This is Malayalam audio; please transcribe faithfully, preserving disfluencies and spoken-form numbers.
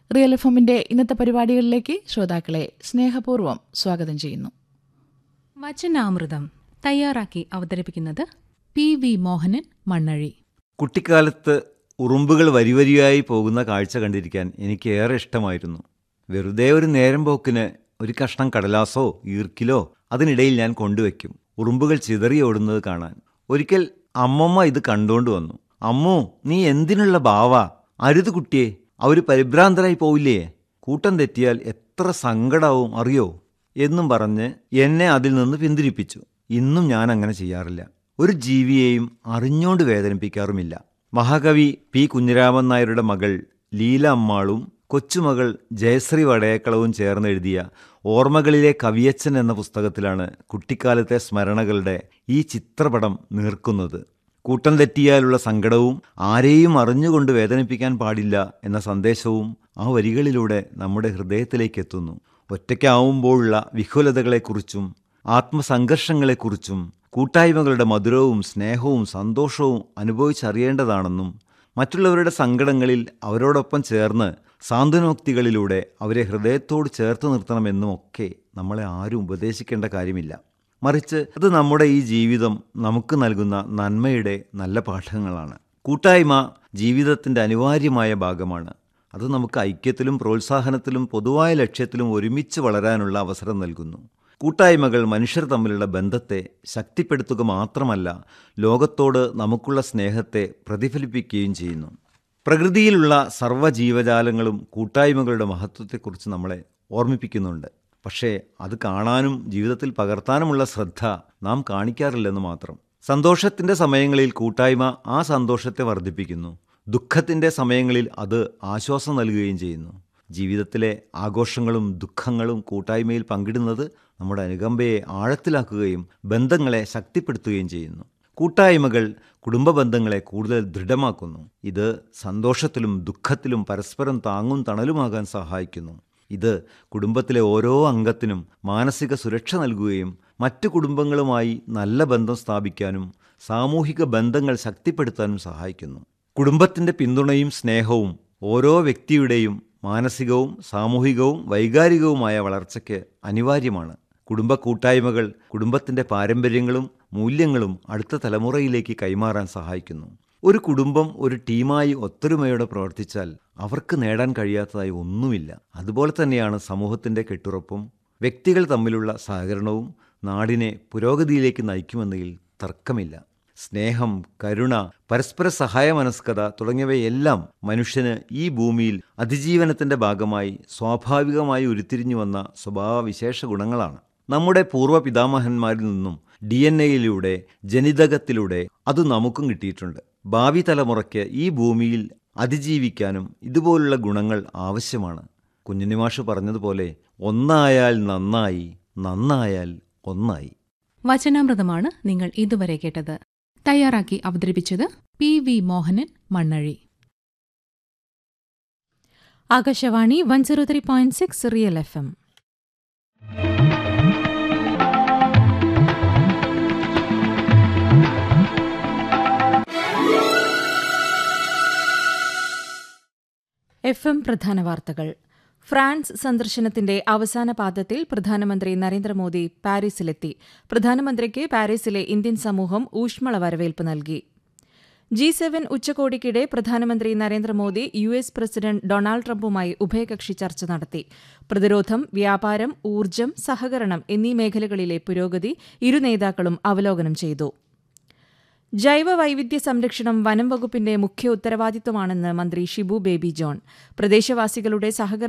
റിയൽ എഫ് എമ്മിന്റെ ഇന്നത്തെ പരിപാടികളിലേക്ക് ശ്രോതാക്കളെ സ്നേഹപൂർവ്വം സ്വാഗതം ചെയ്യുന്നു. വചനാമൃതം തയ്യാറാക്കി അവതരിപ്പിക്കുന്നത് പി വി മോഹനൻ മണ്ണഴി. കുട്ടിക്കാലത്ത് ഉറുമ്പുകൾ വരിവരിയായി പോകുന്ന കാഴ്ച കണ്ടിരിക്കാൻ എനിക്ക് ഏറെ ഇഷ്ടമായിരുന്നു. വെറുതെ ഒരു നേരം പോക്കിന് ഒരു കഷ്ണം കടലാസോ ഈർക്കിലോ അതിനിടയിൽ ഞാൻ കൊണ്ടുവയ്ക്കും, ഉറുമ്പുകൾ ചിതറിയോടുന്നത് കാണാൻ. ഒരിക്കൽ അമ്മമ്മ ഇത് കണ്ടുകൊണ്ട് വന്നു. അമ്മോ, നീ എന്തിനുള്ള ബാവാ? അരുത് കുട്ടിയെ, അവർ പരിഭ്രാന്തരായി പോവില്ലേ? കൂട്ടം തെറ്റിയാൽ എത്ര സങ്കടാവും അറിയോ എന്നും പറഞ്ഞ് എന്നെ അതിൽ നിന്ന് പിന്തിരിപ്പിച്ചു. ഇന്നും ഞാൻ അങ്ങനെ ചെയ്യാറില്ല. ഒരു ജീവിയെയും അറിഞ്ഞോണ്ട് വേദനിപ്പിക്കാറുമില്ല. മഹാകവി പി കുഞ്ഞിരാമൻ നായരുടെ മകൾ ലീല അമ്മാളും കൊച്ചുമകൾ ജയശ്രീ വടയേക്കളവും ചേർന്നെഴുതിയ ഓർമ്മകളിലെ കവിയച്ചൻ എന്ന പുസ്തകത്തിലാണ് കുട്ടിക്കാലത്തെ സ്മരണകളുടെ ഈ ചിത്രപടം നീർക്കുന്നത്. കൂട്ടം തെറ്റിയാലുള്ള സങ്കടവും ആരെയും അറിഞ്ഞുകൊണ്ട് വേദനിപ്പിക്കാൻ പാടില്ല എന്ന സന്ദേശവും ആ വരികളിലൂടെ നമ്മുടെ ഹൃദയത്തിലേക്ക് എത്തുന്നു. ഒറ്റയ്ക്കാവുമ്പോഴുള്ള വിഹുലതകളെക്കുറിച്ചും ആത്മസംഘർഷങ്ങളെക്കുറിച്ചും കൂട്ടായ്മകളുടെ മധുരവും സ്നേഹവും സന്തോഷവും അനുഭവിച്ചറിയേണ്ടതാണെന്നും മറ്റുള്ളവരുടെ സങ്കടങ്ങളിൽ അവരോടൊപ്പം ചേർന്ന് സാന്ത്വനോക്തികളിലൂടെ അവരെ ഹൃദയത്തോട് ചേർത്ത് നിർത്തണമെന്നും ഒക്കെ നമ്മളെ ആരും ഉപദേശിക്കേണ്ട കാര്യമില്ല. മറിച്ച് അത് നമ്മുടെ ഈ ജീവിതം നമുക്ക് നൽകുന്ന നന്മയുടെ നല്ല പാഠങ്ങളാണ്. കൂട്ടായ്മ ജീവിതത്തിൻ്റെ അനിവാര്യമായ ഭാഗമാണ്. അത് നമുക്ക് ഐക്യത്തിലും പ്രോത്സാഹനത്തിലും പൊതുവായ ലക്ഷ്യത്തിലും ഒരുമിച്ച് വളരാനുള്ള അവസരം നൽകുന്നു. കൂട്ടായ്മകൾ മനുഷ്യർ തമ്മിലുള്ള ബന്ധത്തെ ശക്തിപ്പെടുത്തുക മാത്രമല്ല, ലോകത്തോട് നമുക്കുള്ള സ്നേഹത്തെ പ്രതിഫലിപ്പിക്കുകയും ചെയ്യുന്നു. പ്രകൃതിയിലുള്ള സർവ്വജീവജാലങ്ങളും കൂട്ടായ്മകളുടെ മഹത്വത്തെക്കുറിച്ച് നമ്മളെ ഓർമ്മിപ്പിക്കുന്നുണ്ട്. പക്ഷേ അത് കാണാനും ജീവിതത്തിൽ പകർത്താനുമുള്ള ശ്രദ്ധ നാം കാണിക്കാറില്ലെന്ന് മാത്രം. സന്തോഷത്തിൻ്റെ സമയങ്ങളിൽ കൂട്ടായ്മ ആ സന്തോഷത്തെ വർദ്ധിപ്പിക്കുന്നു. ദുഃഖത്തിൻ്റെ സമയങ്ങളിൽ അത് ആശ്വാസം നൽകുകയും ചെയ്യുന്നു. ജീവിതത്തിലെ ആഘോഷങ്ങളും ദുഃഖങ്ങളും കൂട്ടായ്മയിൽ പങ്കിടുന്നത് നമ്മുടെ അനുകമ്പയെ ആഴത്തിലാക്കുകയും ബന്ധങ്ങളെ ശക്തിപ്പെടുത്തുകയും ചെയ്യുന്നു. കൂട്ടായ്മകൾ കുടുംബ ബന്ധങ്ങളെ കൂടുതൽ ദൃഢമാക്കുന്നു. ഇത് സന്തോഷത്തിലും ദുഃഖത്തിലും പരസ്പരം താങ്ങും തണലുമാകാൻ സഹായിക്കുന്നു. ഇത് കുടുംബത്തിലെ ഓരോ അംഗത്തിനും മാനസിക സുരക്ഷ നൽകുകയും മറ്റു കുടുംബങ്ങളുമായി നല്ല ബന്ധം സ്ഥാപിക്കാനും സാമൂഹിക ബന്ധങ്ങൾ ശക്തിപ്പെടുത്താനും സഹായിക്കുന്നു. കുടുംബത്തിൻ്റെ പിന്തുണയും സ്നേഹവും ഓരോ വ്യക്തിയുടെയും മാനസികവും സാമൂഹികവും വൈകാരികവുമായ വളർച്ചയ്ക്ക് അനിവാര്യമാണ്. കുടുംബ കൂട്ടായ്മകൾ കുടുംബത്തിൻ്റെ പാരമ്പര്യങ്ങളും മൂല്യങ്ങളും അടുത്ത തലമുറയിലേക്ക് കൈമാറാൻ സഹായിക്കുന്നു. ഒരു കുടുംബം ഒരു ടീമായി ഒത്തൊരുമയോടെ പ്രവർത്തിച്ചാൽ അവർക്ക് നേടാൻ കഴിയാത്തതായി ഒന്നുമില്ല. അതുപോലെ തന്നെയാണ് സമൂഹത്തിൻ്റെ കെട്ടുറപ്പും വ്യക്തികൾ തമ്മിലുള്ള സഹകരണവും നാടിനെ പുരോഗതിയിലേക്ക് നയിക്കുമെന്നതിൽ തർക്കമില്ല. സ്നേഹം, കരുണ, പരസ്പര സഹായമനസ്കത തുടങ്ങിയവയെല്ലാം മനുഷ്യന് ഈ ഭൂമിയിൽ അതിജീവനത്തിൻ്റെ ഭാഗമായി സ്വാഭാവികമായി ഉരുത്തിരിഞ്ഞു വന്ന സ്വഭാവവിശേഷ ഗുണങ്ങളാണ്. നമ്മുടെ പൂർവ്വ പിതാമഹന്മാരിൽ നിന്നും ഡി എൻ എയിലൂടെ ജനിതകത്തിലൂടെ അത് നമുക്കും കിട്ടിയിട്ടുണ്ട്. ഭാവി തലമുറയ്ക്ക് ഈ ഭൂമിയിൽ അതിജീവിക്കാനും ഇതുപോലുള്ള ഗുണങ്ങൾ ആവശ്യമാണ്. കുഞ്ഞുണ്ണിമാഷ് പറഞ്ഞതുപോലെ ഒന്നായാൽ നന്നായി, നന്നായാൽ ഒന്നായി. വചനാമൃതമാണ് നിങ്ങൾ ഇതുവരെ കേട്ടത്. തയ്യാറാക്കി അവതരിപ്പിച്ചത് P V Mohanan Mannazhi. Akashvani one zero three point six real F M. F M പ്രധാന വാർത്തകൾ. ഫ്രാൻസ് സന്ദർശനത്തിന്റെ അവസാന പാദത്തിൽ പ്രധാനമന്ത്രി നരേന്ദ്രമോദി പാരീസിലെത്തി. പ്രധാനമന്ത്രിക്ക് പാരീസിലെ ഇന്ത്യൻ സമൂഹം ഊഷ്മള വരവേൽപ്പ് നൽകി. ജി സെവൻ ഉച്ചകോടിക്കിടെ പ്രധാനമന്ത്രി Narendra Modi U S president Donald ട്രംപുമായി ഉഭയകക്ഷി ചർച്ച നടത്തി. പ്രതിരോധം, വ്യാപാരം, ഊർജ്ജം, സഹകരണം എന്നീ മേഖലകളിലെ പുരോഗതി ഇരു നേതാക്കളും അവലോകനം ചെയ്തു. ജൈവ വൈവിധ്യ സംരക്ഷണം വനം വകുപ്പിന്റെ മുഖ്യ ഉത്തരവാദിത്തമാണെന്ന് മന്ത്രി ഷിബു ബേബി ജോൺ. പ്രദേശവാസികളുടെ സഹകരണം